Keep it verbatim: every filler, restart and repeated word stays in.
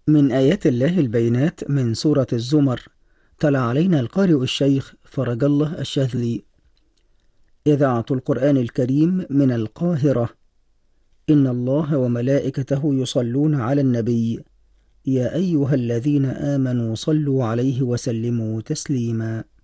من آيات الله البينات من سورة الزمر. تلا علينا القارئ الشيخ فرج الله الشاذلي. إذاعة القرآن الكريم من القاهرة. إن الله وملائكته يصلون على النبي، يا أيها الذين آمنوا صلوا عليه وسلموا تسليما.